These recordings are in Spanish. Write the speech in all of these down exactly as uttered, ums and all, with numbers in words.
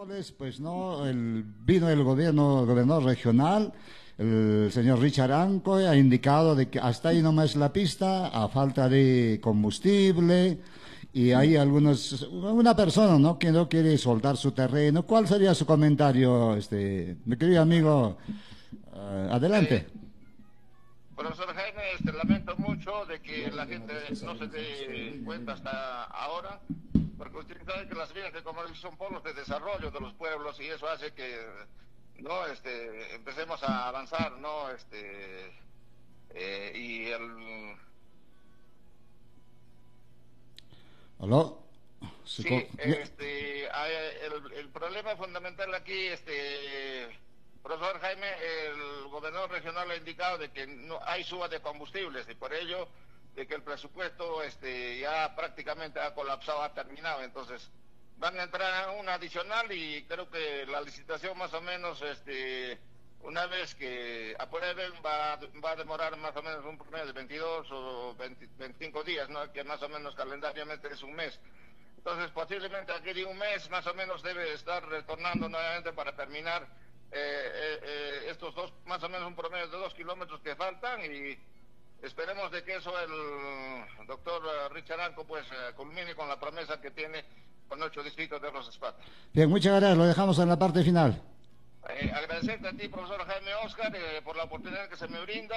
miércoles, pues no, el, vino el gobierno, el gobernador regional, el señor Richard Ancoy, ha indicado de que hasta ahí nomás la pista, a falta de combustible, y hay algunos, una persona, ¿no?, que no quiere soltar su terreno. ¿Cuál sería su comentario, este, mi querido amigo? Uh, adelante. Eh, profesor Jaime, este, lamento mucho de que la gente no se dé cuenta hasta ahora, porque usted sabe que las vías de comercio son polos de desarrollo de los pueblos y eso hace que no este empecemos a avanzar, no este eh, y el ¿Aló? sí este el, el problema fundamental aquí, este profesor Jaime, el gobernador regional ha indicado de que no hay suba de combustibles y por ello de que el presupuesto este ya prácticamente ha colapsado, ha terminado. Entonces van a entrar a una adicional y creo que la licitación más o menos este una vez que aprueben va, va a demorar más o menos un promedio de veintidós o veinte, veinticinco días, ¿no?, que más o menos calendariamente es un mes. Entonces posiblemente aquí de un mes más o menos debe estar retornando nuevamente para terminar eh, eh, eh, estos dos, más o menos un promedio de dos kilómetros que faltan, y esperemos de que eso el doctor Richard Anco pues culmine con la promesa que tiene con ocho distritos de Rosas Patas. Bien, muchas gracias, lo dejamos en la parte final. Eh, agradecerte a ti, profesor Jaime Oscar, eh, por la oportunidad que se me brinda,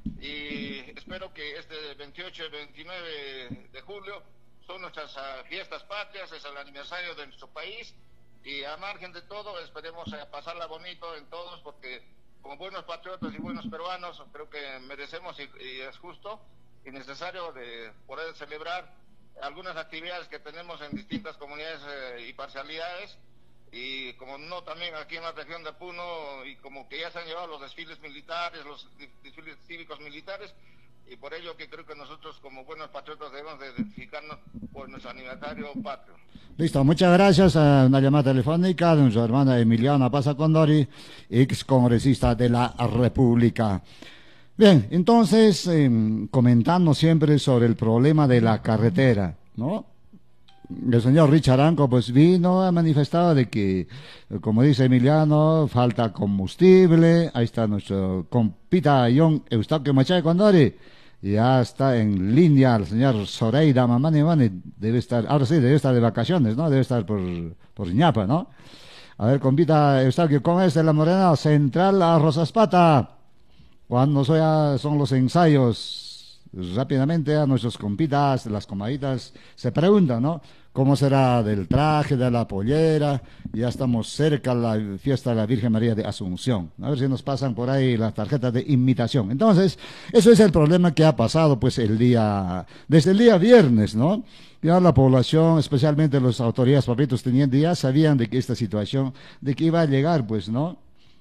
y espero que este veintiocho y veintinueve de julio son nuestras uh, fiestas patrias, es el aniversario de nuestro país, y a margen de todo esperemos uh, pasarla bonito en todos, porque como buenos patriotas y buenos peruanos creo que merecemos y, y es justo y necesario de poder celebrar algunas actividades que tenemos en distintas comunidades eh, y parcialidades, y como no también aquí en la región de Puno, y como que ya se han llevado los desfiles militares, los desfiles cívicos militares, y por ello que creo que nosotros como buenos patriotas debemos de identificarnos por nuestro aniversario patrio. Listo, muchas gracias. A una llamada telefónica de nuestra hermana Emiliana Pasa Condori, ex congresista de la República. Bien, entonces, eh, comentando siempre sobre el problema de la carretera, ¿no? El señor Richard Anco pues vino, ha manifestado de que, como dice Emiliano, falta combustible. Ahí está nuestro compita John Eustaquio Machay Condori, ya está en línea el señor Zoraida Mamani Mani, debe estar, ahora sí, debe estar de vacaciones, ¿no? Debe estar por, por Ñapa, ¿no? A ver, compita Eustaquio, ¿cómo es de la Morena Central a Rosaspata? Cuando son los ensayos, rápidamente a nuestros compitas, las comaditas, se preguntan, ¿no?, ¿cómo será del traje, de la pollera? Ya estamos cerca de la fiesta de la Virgen María de Asunción. A ver si nos pasan por ahí las tarjetas de invitación. Entonces, eso es el problema que ha pasado, pues, el día, desde el día viernes, ¿no? Ya la población, especialmente las autoridades, papitos tenientes, ya sabían de que esta situación, de que iba a llegar, pues, ¿no?,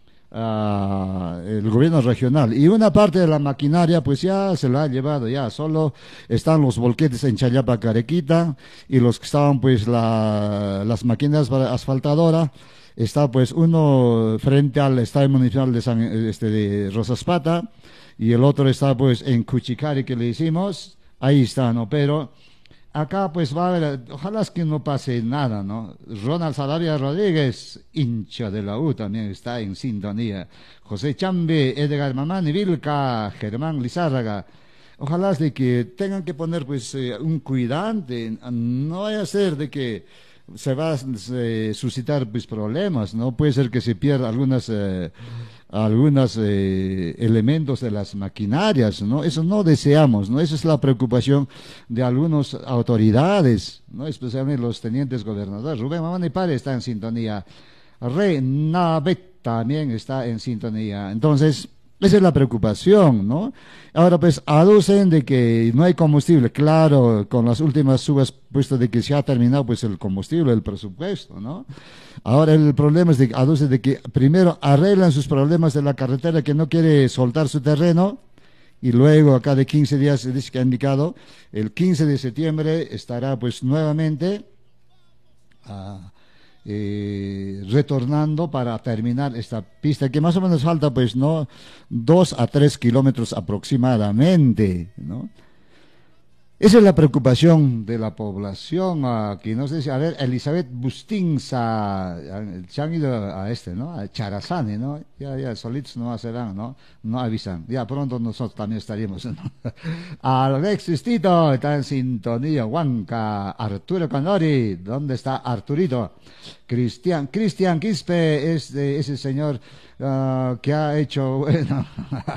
Uh, el gobierno regional, y una parte de la maquinaria pues ya se la ha llevado, ya solo están los volquetes en Chayapa, Carequita, y los que estaban pues la, las máquinas asfaltadoras, está pues uno frente al estadio municipal de, San, este, de Rosaspata, y el otro está pues en Cuchicari, que le hicimos, ahí está, ¿no? Pero acá pues va a haber, ojalá es que no pase nada, ¿no? Ronald Sarabia Rodríguez, hincha de la U, también está en sintonía. José Chambe, Edgar Mamani Vilca, Germán Lizárraga. Ojalá es de que tengan que poner pues eh, un cuidante, no vaya a ser de que se va a eh, suscitar pues problemas, ¿no? Puede ser que se pierda algunas... Eh, algunos eh, elementos de las maquinarias, ¿no? Eso no deseamos, ¿no? Esa es la preocupación de algunas autoridades, ¿no? Especialmente los tenientes gobernadores. Rubén Mamani Pare está en sintonía, Renavet también está en sintonía. Entonces, esa es la preocupación, ¿no? Ahora pues aducen de que no hay combustible. Claro, con las últimas subas, puesto de que se ha terminado pues el combustible, el presupuesto, ¿no? Ahora el problema es de que aducen de que primero arreglan sus problemas de la carretera, que no quiere soltar su terreno, y luego acá de quince días se dice que ha indicado, el quince de septiembre estará pues nuevamente a... Eh, retornando para terminar esta pista, que más o menos falta pues no dos a tres kilómetros aproximadamente, ¿no? Esa es la preocupación de la población. Aquí no sé si, a ver, Elizabeth Bustinza, se han ido a este, ¿no? A Charazani, ¿no? Ya, ya, solitos no serán, ¿no? No avisan. Ya pronto nosotros también estaríamos, ¿no? Alexis Tito está en sintonía. Huanca, Arturo Canori, ¿dónde está Arturito? Cristian, Cristian Quispe es de ese señor uh, que ha hecho, bueno,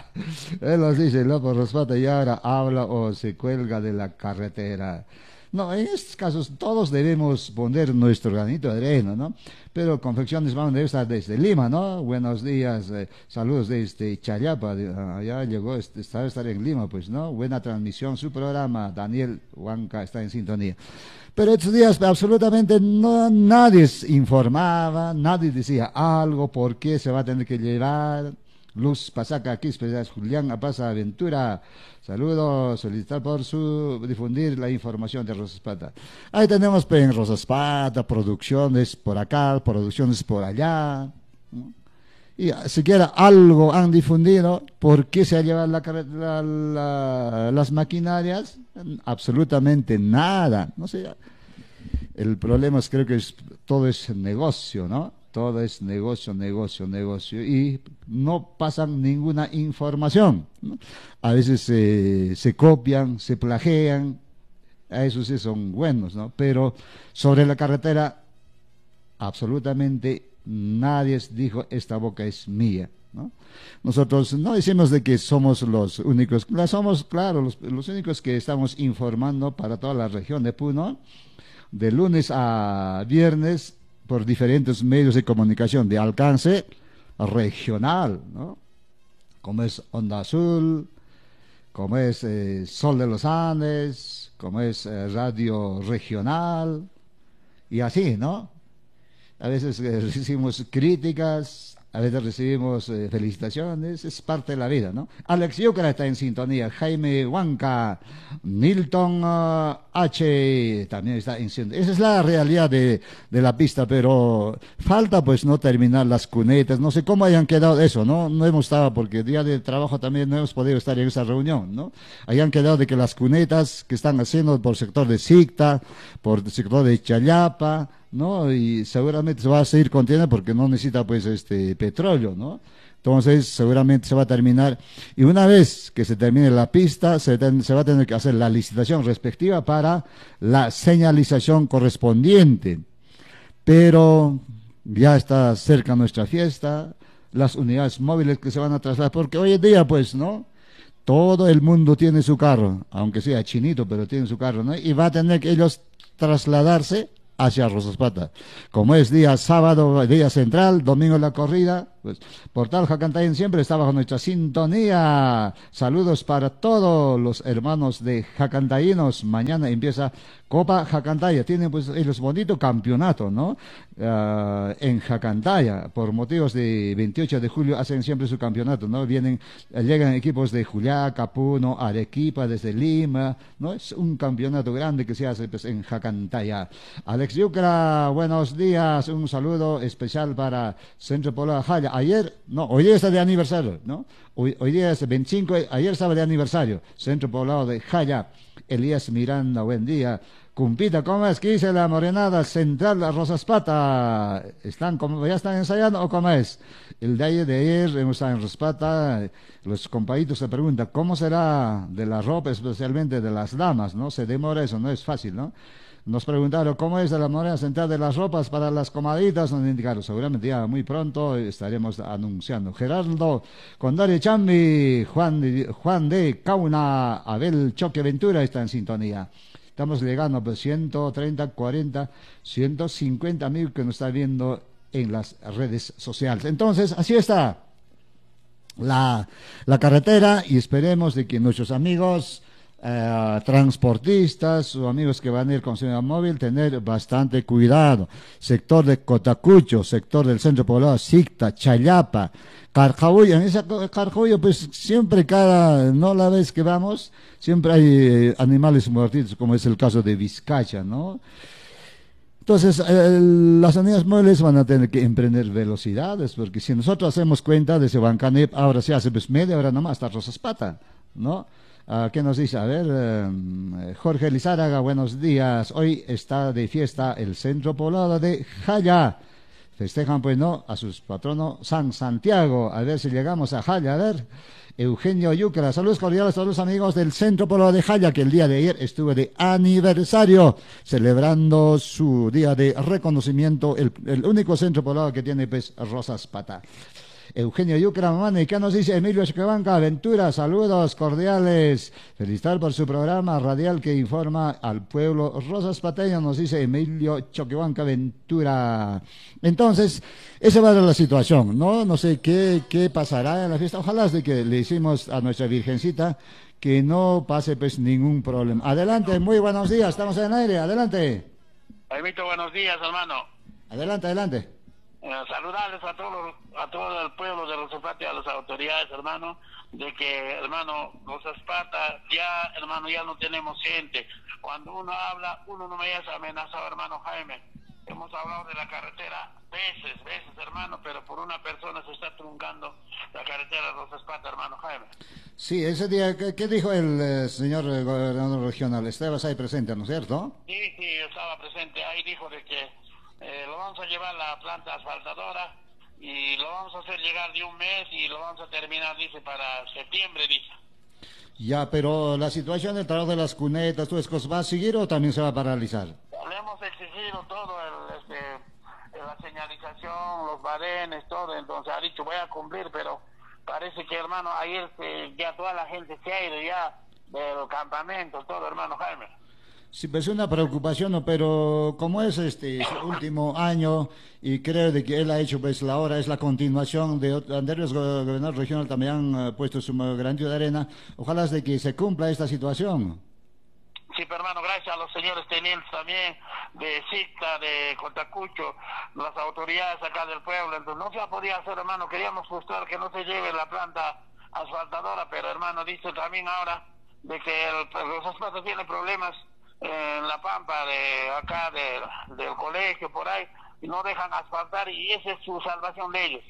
él nos dice, Lopo Rospata, y ahora habla o se cuelga de la carretera. No, en estos casos todos debemos poner nuestro granito de arena, ¿no? Pero Confecciones Vamos debe estar desde Lima, ¿no? Buenos días, eh, saludos desde Chayapa, de, uh, ya llegó, está estar en Lima, pues, ¿no? Buena transmisión, su programa, Daniel Huanca está en sintonía. Pero estos días absolutamente no, nadie informaba, nadie decía algo, por qué se va a tener que llevar. Luz Pasaca, aquí, Julián Apaza Aventura, saludos, solicitar por su difundir la información de Rosas Pata. Ahí tenemos pues, en Rosas Pata, producciones por acá, producciones por allá, ¿no? Y siquiera algo han difundido, ¿por qué se ha llevado la, la, la, las maquinarias? Absolutamente nada, no sé. El problema es, creo que es, todo es negocio, ¿no? Todo es negocio, negocio, negocio, y no pasan ninguna información, ¿no? A veces eh, se copian, se plagian, a esos sí son buenos, ¿no? Pero sobre la carretera, absolutamente nadie dijo, esta boca es mía, ¿no? Nosotros no decimos de que somos los únicos, somos, claro, los, los únicos que estamos informando para toda la región de Puno, de lunes a viernes, por diferentes medios de comunicación de alcance regional, ¿no? Como es Onda Azul, como es eh, Sol de los Andes, como es eh, Radio Regional, y así, ¿no? A veces eh, recibimos críticas, a veces recibimos eh, felicitaciones, es parte de la vida, ¿no? Alex Yucra está en sintonía, Jaime Huanca, Nilton uh, H también está en sintonía. Esa es la realidad de, de la pista, pero falta pues no terminar las cunetas, no sé cómo hayan quedado eso, ¿no? No hemos estado, porque día de trabajo también no hemos podido estar en esa reunión, ¿no? Hayan quedado de que las cunetas que están haciendo por sector de Sicta, por el sector de Chayapa, ¿no? Y seguramente se va a seguir conteniendo porque no necesita pues este petróleo, ¿no? Entonces seguramente se va a terminar, y una vez que se termine la pista se, ten, se va a tener que hacer la licitación respectiva para la señalización correspondiente. Pero ya está cerca nuestra fiesta, las unidades móviles que se van a trasladar, porque hoy en día pues, ¿no? Todo el mundo tiene su carro, aunque sea chinito, pero tiene su carro, ¿no? Y va a tener que ellos trasladarse hacia Rosas Pata. Como es día sábado, día central, domingo la corrida, pues Portal Jacantayen siempre está bajo nuestra sintonía. Saludos para todos los hermanos de Jacantayinos. Mañana empieza Copa Jacantaya. Tienen pues ellos bonito campeonato, ¿no? Uh, en Jacantaya, por motivos de veintiocho de julio hacen siempre su campeonato, ¿no? Vienen, llegan equipos de Juliaca, Puno, Arequipa, desde Lima, ¿no? Es un campeonato grande que se hace pues, en Jacantaya. Alex Yucra, buenos días, un saludo especial para Centro Poblado Jaya. Ayer, no, hoy día está de aniversario, ¿no? Hoy, hoy día es veinticinco, ayer estaba de aniversario, Centro Poblado de Jaya. Elías Miranda, buen día. Cumpita, ¿cómo es? ¿Qué dice la morenada central de Rosas Pata? ¿Están, como, ¿Ya están ensayando o cómo es? El de ayer, de ayer hemos estado en Rosas Pata, los compañitos se preguntan, ¿cómo será de la ropa, especialmente de las damas, ¿no? Se demora eso, no es fácil, ¿no? Nos preguntaron cómo es de la moneda central de las ropas para las comaditas, nos indicaron, seguramente ya muy pronto estaremos anunciando. Gerardo Condori Chambi, Juan de, Juan de Cauna, Abel Choque Ventura está en sintonía. Estamos llegando a pues, ciento treinta, cuarenta, ciento cincuenta mil que nos está viendo en las redes sociales. Entonces, así está la, la carretera, y esperemos de que nuestros amigos Eh, transportistas o amigos que van a ir con su móvil, tener bastante cuidado. Sector de Cotacucho, sector del centro poblado, Sicta, Chayapa, Carjahuyo. En esa Carjahuyo, pues siempre cada, no la vez que vamos, siempre hay eh, animales muertitos, como es el caso de Vizcaya, ¿no? Entonces, eh, las unidades móviles van a tener que emprender velocidades, porque si nosotros hacemos cuenta de ese Bancanep, ahora se hace pues media hora nomás hasta Rosas Pata, ¿no? Uh, ¿Qué nos dice? A ver, uh, Jorge Lizárraga, buenos días. Hoy está de fiesta el centro poblado de Jaya. Festejan, pues, ¿no?, a sus patronos San Santiago. A ver si llegamos a Jaya. A ver, Eugenio Yucra. Saludos cordiales a todos los amigos del centro poblado de Jaya, que el día de ayer estuve de aniversario, celebrando su día de reconocimiento, el, el único centro poblado que tiene, pues, Rosas Pata. Eugenio Yucra, mamá, ¿y qué nos dice Emilio Choquehuanca? Aventura, saludos cordiales. Felicitar por su programa radial que informa al pueblo Rosas Pateño, nos dice Emilio Choquehuanca Aventura. Entonces, esa va a ser la situación, ¿no? No sé qué, qué pasará en la fiesta. Ojalá de que le hicimos a nuestra Virgencita que no pase, pues, ningún problema. Adelante, muy buenos días, estamos en el aire, adelante. Jaimito, buenos días, hermano. Adelante, adelante. Eh, saludarles a todos, a todo el pueblo de Rosapata y a las autoridades, hermano, de que, hermano, Rosapata, ya, hermano, ya no tenemos gente. Cuando uno habla, uno no me haya amenazado, hermano Jaime. Hemos hablado de la carretera veces, veces, hermano, pero por una persona se está truncando la carretera Rosapata, hermano Jaime. Sí, ese día, ¿qué, qué dijo el eh, señor eh, gobernador regional? Estabas ahí presente, ¿no es cierto? Sí, sí, estaba presente. Ahí dijo de que Eh, lo vamos a llevar a la planta asfaltadora y lo vamos a hacer llegar de un mes y lo vamos a terminar, dice, para septiembre, dice. Ya, pero la situación del trabajo de las cunetas, ¿todo eso va a seguir o también se va a paralizar? Le hemos exigido todo, el, este, la señalización, los badenes, todo, entonces ha dicho voy a cumplir, pero parece que, hermano, ayer eh, ya toda la gente se ha ido ya del campamento, todo, hermano Jaime. Sí, pues una preocupación, ¿no? Pero como es este su último año y creo de que él ha hecho, pues la hora es la continuación de anteriores gobernadores regionales también han uh, puesto su granito de arena, ojalá es de que se cumpla esta situación. Sí, pero hermano, gracias a los señores tenientes también de Sicta, de Cotacucho, las autoridades acá del pueblo, entonces no se ha podido hacer, hermano, queríamos frustrar que no se lleve la planta asfaltadora, pero hermano, dice también ahora de que el, los asfaltos tienen problemas en la pampa de acá de, del colegio por ahí y no dejan asfaltar y esa es su salvación de ellos.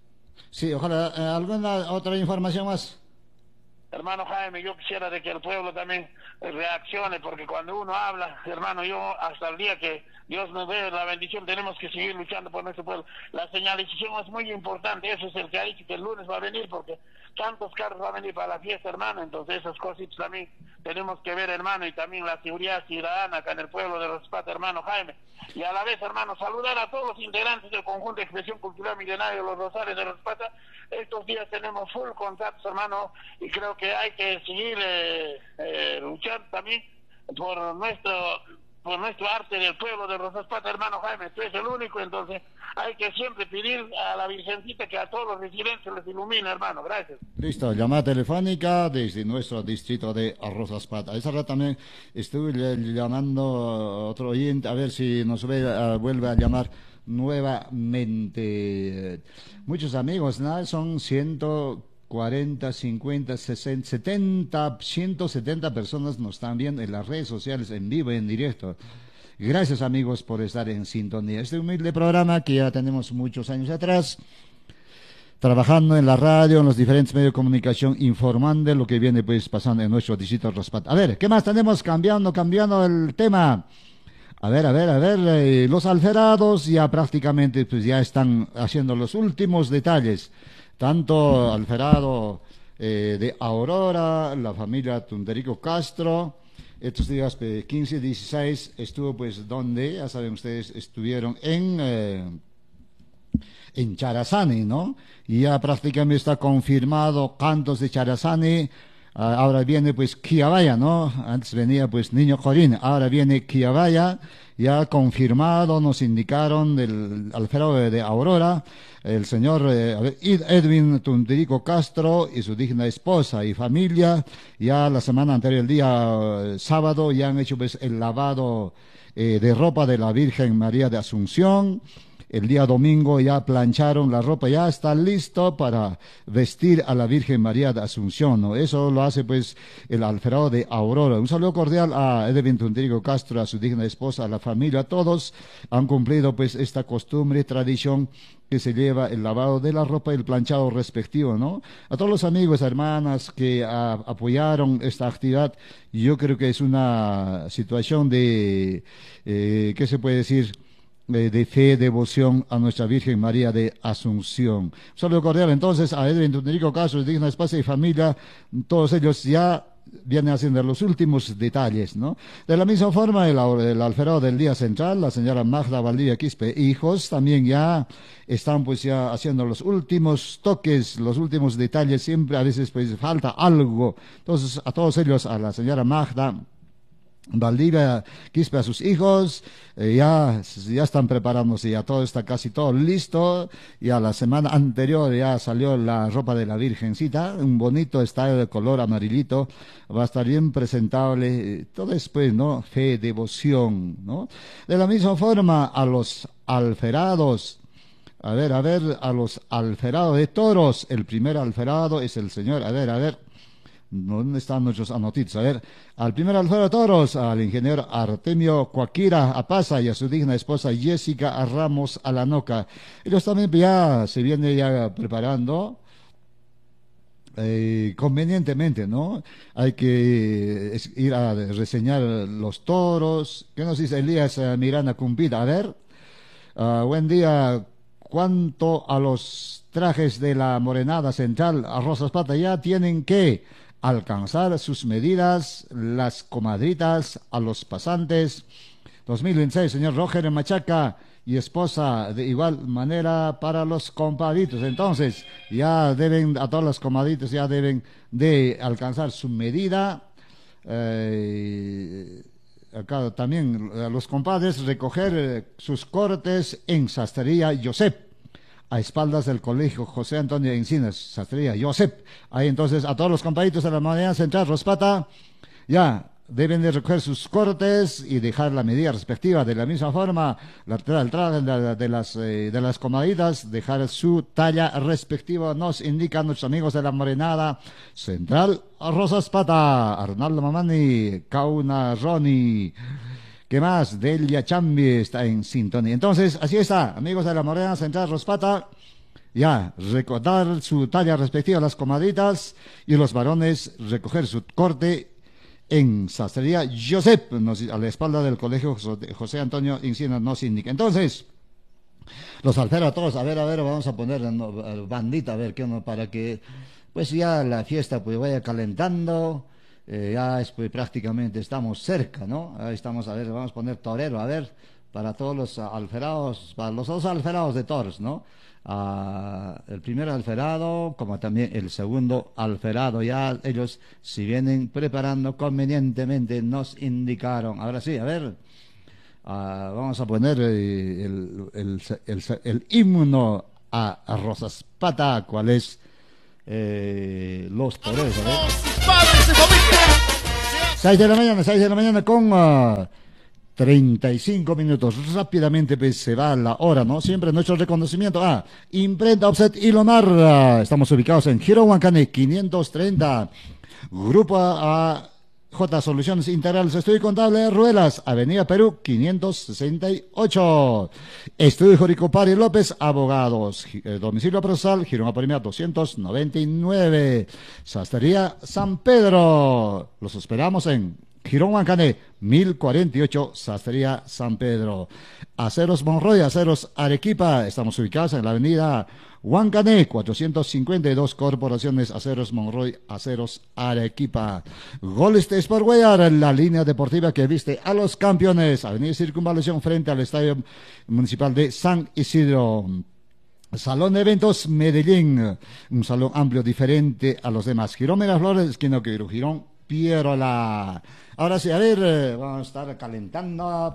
Sí, ojalá. eh, ¿alguna otra información más? Hermano Jaime, yo quisiera de que el pueblo también reaccione, porque cuando uno habla, hermano, yo hasta el día que Dios nos dé la bendición tenemos que seguir luchando por nuestro pueblo. La señalización es muy importante, eso es el que ha dicho que el lunes va a venir, porque tantos carros van a venir para la fiesta, hermano, entonces esas cositas también tenemos que ver, hermano, y también la seguridad ciudadana acá en el pueblo de Rosapata, hermano Jaime. Y a la vez, hermano, saludar a todos los integrantes del conjunto de expresión cultural milenario de los Rosales de Rosapata. Estos días tenemos full contactos, hermano, y creo que hay que seguir eh, eh, luchando también por nuestro por nuestro arte del pueblo de Rosapata, hermano Jaime. Tú eres el único, entonces hay que siempre pedir a la Virgencita que a todos los residentes les ilumine, hermano. Gracias. Listo, llamada telefónica desde nuestro distrito de Rosapata. Esa hora también estuve llamando a otro oyente, a ver si nos ve, uh, vuelve a llamar nuevamente. Muchos amigos, ¿no? Son ciento cuarenta, cincuenta, sesenta, setenta, ciento setenta personas nos están viendo en las redes sociales en vivo, en directo. Gracias, amigos, por estar en sintonía. Este humilde programa que ya tenemos muchos años atrás, trabajando en la radio, en los diferentes medios de comunicación, informando de lo que viene, pues, pasando en nuestro distrito de Rosapata. A ver, ¿qué más tenemos? Cambiando, cambiando el tema. A ver, a ver, a ver, eh, los alferados ya prácticamente, pues, ya están haciendo los últimos detalles. Tanto Alferado eh, de Aurora, la familia Tunderico Castro, estos días pues, quince y dieciséis estuvo pues donde, ya saben ustedes, estuvieron en, eh, en Charazani, ¿no? Y ya prácticamente está confirmado Cantos de Charazani, uh, ahora viene pues Quillabaya, ¿no? Antes venía pues Niño Corín, ahora viene Quillabaya, ya confirmado, nos indicaron del Alferado de, de Aurora, el señor eh, Edwin Tunderico Castro y su digna esposa y familia, ya la semana anterior, el día eh, sábado, ya han hecho pues el lavado eh, de ropa de la Virgen María de Asunción, el día domingo ya plancharon la ropa, ya está listo para vestir a la Virgen María de Asunción, ¿no? Eso lo hace pues el alferado de Aurora. Un saludo cordial a Edwin Tuntrigo Castro, a su digna esposa, a la familia, todos han cumplido pues esta costumbre, tradición que se lleva el lavado de la ropa y el planchado respectivo, ¿no? A todos los amigos, hermanas que a, apoyaron esta actividad, yo creo que es una situación de, eh, ¿qué se puede decir?, de, de fe, devoción a nuestra Virgen María de Asunción. Un saludo cordial entonces a Edwin Tuntrigo Castro, digna esposa y familia, todos ellos ya viene haciendo los últimos detalles, ¿no? De la misma forma, el, el alferado del día central, la señora Magda Valdivia Quispe, hijos, también ya están pues ya haciendo los últimos toques, los últimos detalles, siempre a veces pues falta algo. Entonces, a todos ellos, a la señora Magda Valdivia Quispe, a sus hijos, eh, ya, ya están preparándose, ya todo está casi todo listo, ya la semana anterior ya salió la ropa de la Virgencita, un bonito estilo de color amarillito, va a estar bien presentable, eh, todo después, ¿no? Fe, devoción, ¿no? De la misma forma, a los alferados, a ver, a ver, a los alferados de toros, el primer alferado es el señor, a ver, a ver, ¿dónde están nuestros anotitos? A ver, al primer alferado de toros, al ingeniero Artemio Cuaquira Apaza y a su digna esposa Jessica Ramos Alanoca. Ellos también ya se vienen ya preparando eh, convenientemente, ¿no? Hay que ir a reseñar los toros. ¿Qué nos dice Elías uh, Miranda Cumpida? A ver, uh, buen día. ¿Cuánto a los trajes de la morenada central a Rosas Pata ya tienen que alcanzar sus medidas las comadritas a los pasantes? dos mil veintiséis, señor Roger Machaca y esposa, de igual manera para los compadritos. Entonces, ya deben, a todas las comadritas ya deben de alcanzar su medida. Eh, acá también a los compadres recoger eh, sus cortes en Sastrería Josep, a espaldas del colegio José Antonio Encinas, Sastrería Josep. Ahí entonces a todos los compadritos de la Moneda Central Rospata ya deben de recoger sus cortes y dejar la medida respectiva. De la misma forma, la traje de, de las eh, de las comaditas, dejar su talla respectiva, nos indican nuestros amigos de la Morenada Central Rosaspata, Arnaldo Mamani, Kauna Roni. ¿Qué más? Delia Chambi está en sintonía. Entonces, así está, amigos de la Morena Central Rospata, ya, recordar su talla respectiva a las comadritas y los varones recoger su corte en Sastrería Josep, nos, a la espalda del colegio José Antonio Encinas nos indica. Entonces, los alferos todos, a ver, a ver, vamos a poner no, bandita, a ver, qué no, para que pues ya la fiesta pues vaya calentando. Eh, ya es, pues, prácticamente estamos cerca, ¿no? Ahí estamos, a ver, vamos a poner torero, a ver, para todos los uh, alferados, para los dos alferados de toros, ¿no? Uh, el primer alferado, como también el segundo alferado, ya ellos se vienen preparando convenientemente, nos indicaron. Ahora sí, a ver, uh, vamos a poner eh, el, el, el, el, el himno a, a Rosaspata, ¿cuál es? Eh, los toreros, a ver. seis de la mañana, seis de la mañana con uh, treinta y cinco minutos. Rápidamente pues se va la hora, ¿no? Siempre nuestro reconocimiento a Imprenta Offset y Lomar. Uh, estamos ubicados en Giro Huancane quinientos treinta. Grupo a J Soluciones Integrales, Estudio Contable Ruelas, Avenida Perú quinientos sesenta y ocho. Estudio Jorico Pari López, Abogados, eh, domicilio procesal, Girón Aporimia doscientos noventa y nueve. Sastrería San Pedro, los esperamos en Girón Huancane mil cuarenta y ocho, Sastrería San Pedro. Aceros Monroy, Aceros Arequipa, estamos ubicados en la avenida Huancané, cuatrocientos cincuenta y dos, Corporaciones Aceros Monroy, Aceros Arequipa. Goles de Sportwear, la línea deportiva que viste a los campeones. Avenida Circunvalación frente al Estadio Municipal de San Isidro. Salón de Eventos Medellín, un salón amplio diferente a los demás. Girón Miraflores, esquina que Girón Pierola. Ahora sí, a ver, vamos a estar calentando